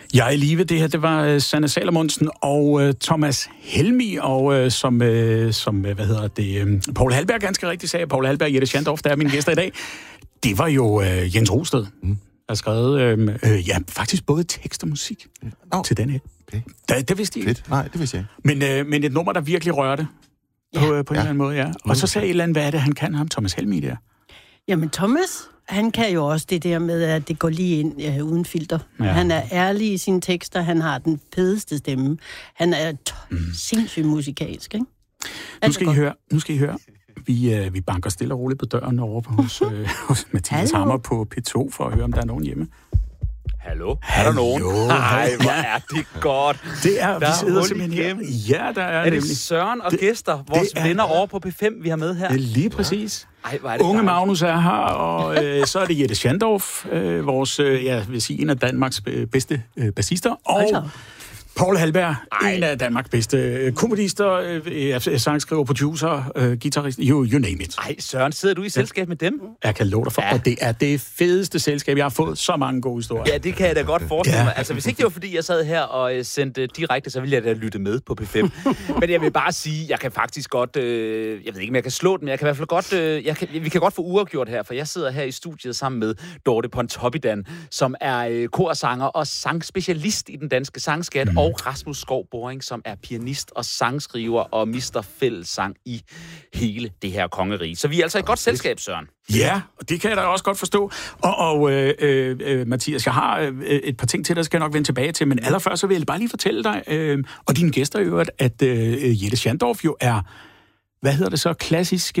Jeg er i live. Det her, det var Sanne Salomonsen og Thomas Helmig, og som Poul Halberg ganske rigtigt sagde, Poul Halberg og Jette Schandorf, der er mine gæster i dag. Det var jo Jens Rosted, der har skrevet, faktisk både tekst og musik til den her. Okay. Det vidste I ikke. Nej, det vidste jeg ikke. Men et nummer, der virkelig rørte på en eller anden måde, ja. Og så sagde et eller andet, hvad er det, han kan, ham Thomas Helmig der? Jamen Thomas, han kan jo også det der med, at det går lige ind uden filter. Ja. Han er ærlig i sine tekster, han har den fedeste stemme. Han er sindssygt musikalsk, ikke? Nu skal I høre. Vi banker stille og roligt på døren over hos Mathias Hammer på P2 for at høre, om der er nogen hjemme. Hallo? Er der nogen? Nej, hvor er det godt. Det er, vi sidder simpelthen her. Ja, der er det Søren og gæster, vores venner over på P5, vi har med her? Lige præcis. Ej, hvor er det Unge Magnus er her, og så er det Jette Schandorf, vores, vil sige, en af Danmarks bedste bassister, og Poul Halberg, en af Danmarks bedste komedister, sangskriver, producer, guitarist, you name it. Ej, Søren, sidder du i selskab med dem? Jeg kan love dig for, og det er det fedeste selskab. Jeg har fået så mange gode historier. Ja, det kan jeg da godt forestille mig. Altså, hvis ikke det var, fordi jeg sad her og sendte direkte, så ville jeg da lytte med på P5. Men jeg vil bare sige, jeg kan faktisk godt, jeg ved ikke, om jeg kan slå den, men jeg kan i hvert fald godt, vi kan godt få uafgjort her, for jeg sidder her i studiet sammen med Dorte Pontoppidan, som er korsanger og sangspecialist i den danske sangskat, og Rasmus Skov Boring, som er pianist og sangskriver og mister fællessang i hele det her kongerige. Så vi er altså et godt selskab, Søren. Ja, og det kan jeg da også godt forstå. Og Mathias, jeg har et par ting til, der skal jeg nok vende tilbage til, men allerførst så vil jeg bare lige fortælle dig, og dine gæster i øvrigt, at Jette Schandorf jo er, hvad hedder det så, klassisk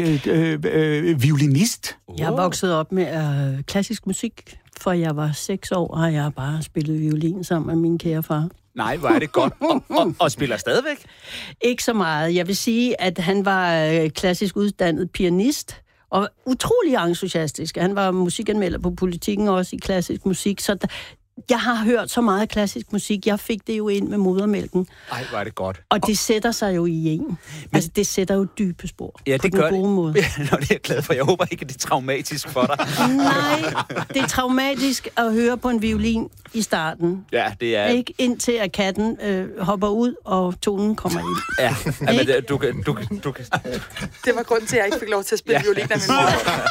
violinist. Jeg er vokset op med klassisk musik, for jeg var 6 år, og jeg bare spillet violin sammen med min kære far. Nej, hvor er det godt. Og spiller stadigvæk? Ikke så meget. Jeg vil sige, at han var klassisk uddannet pianist, og utrolig entusiastisk. Han var musikanmelder på Politikken, også i klassisk musik, så jeg har hørt så meget klassisk musik. Jeg fik det jo ind med modermælken. Ej, hvor er det godt. Og det sætter sig jo i en. Altså, det sætter jo dybe spor. Ja, det på den gode måde. Ja, det er jeg glad for. Jeg håber ikke, at det er traumatisk for dig. Nej, det er traumatisk at høre på en violin i starten. Ja, det er... Ikke indtil at katten hopper ud, og tonen kommer ind. Ja, men du kan... Det var grunden til, at jeg ikke fik lov til at spille violin af min mor.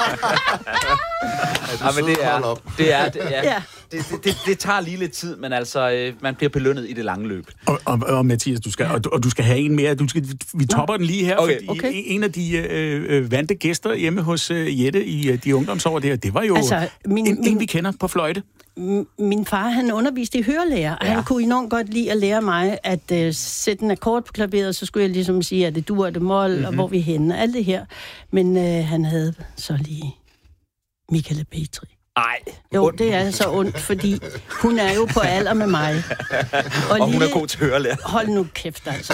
Ja, men det tager lige lidt tid, men altså, man bliver belønnet i det lange løb. Og Mathias, du skal have en mere. Vi topper den lige her, fordi en af de vante gæster hjemme hos Jette i de ungdomsår, det var jo altså, en vi kender på fløjte. Min far, han underviste i hørelærer, og han kunne enormt godt lide at lære mig at sætte en akkord på klaveret, så skulle jeg ligesom sige, at det dur, det mol, og hvor vi henne, alt det her. Men han havde så lige Michaela Petri. Ej. Jo, det er så ondt, fordi hun er jo på alder med mig. Og hun er god til hørelærer. Hold nu kæft, altså.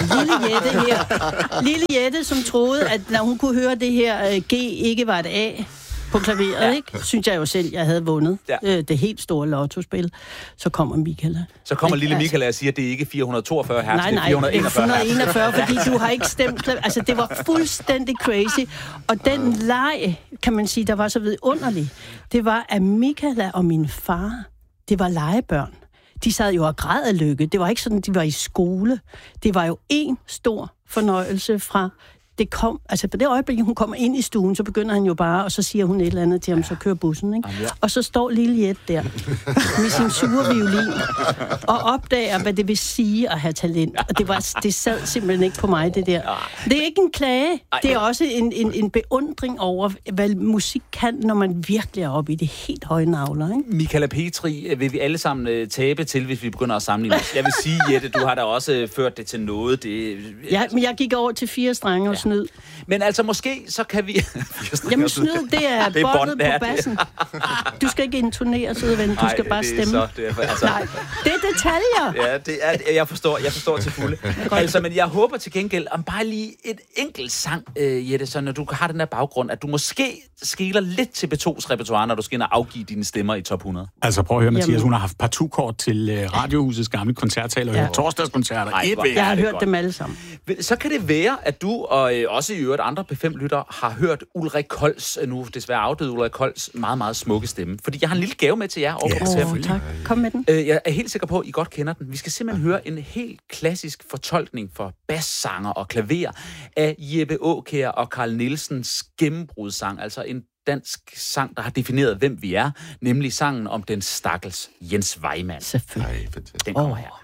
Lille Jette, som troede, at når hun kunne høre det her G ikke var et A på klaveret, ikke? Synes jeg jo selv, jeg havde vundet det helt store lottospil. Så kommer Michaela. Så kommer lille Michaela og siger, at det er ikke 442 hertz, det er 441, fordi du har ikke stemt. Altså, det var fuldstændig crazy. Og den leg, kan man sige, der var så vidunderlig, det var, at Michaela og min far, det var legebørn. De sad jo og græd af lykke. Det var ikke sådan, de var i skole. Det var jo en stor fornøjelse fra... Det kom, altså på det øjeblik, hun kommer ind i stuen, så begynder han jo bare, og så siger hun et eller andet til ham, så kører bussen, ikke? Og så står lille Jette der, med sin sure violin, og opdager, hvad det vil sige at have talent. Og det sad simpelthen ikke på mig, det der. Det er ikke en klage, det er også en beundring over, hvad musik kan, når man virkelig er oppe i det helt høje navler, ikke? Michaela Petri vil vi alle sammen tabe til, hvis vi begynder at sammenligne os. Jeg vil sige, Jette, du har da også ført det til noget. Ja, men jeg gik over til 4 strenge og snyd. Men altså, måske så kan vi... Jamen, snyd, det er båndet på bassen. Du skal ikke intonere, søde ven. Du skal bare stemme. Nej, det er detaljer. Ja, det er, jeg forstår til fulde. Altså, men jeg håber til gengæld, om bare lige et enkelt sang, Jette, så når du har den her baggrund, at du måske skeler lidt til B2's repertoire, når du skal ind og afgive dine stemmer i top 100. Altså, prøv at høre, Mathias, hun har haft partout-kort til Radiohusets gamle koncertsal og torsdagskoncerter. Jeg har hørt dem alle sammen. Så kan det være, at du og og også i øvrigt andre P5-lyttere har hørt Ulrik Kolds, nu desværre afdøde Ulrik Kolds, meget, meget smukke stemme. Fordi jeg har en lille gave med til jer over på P5. Tak. Kom med den. Jeg er helt sikker på, at I godt kender den. Vi skal simpelthen høre en helt klassisk fortolkning for bassanger og klaver af Jeppe Aakjær og Carl Nielsens gennembrudsang, altså en dansk sang, der har defineret, hvem vi er, nemlig sangen om den stakkels Jens Vejmand. Selvfølgelig. Den kommer her.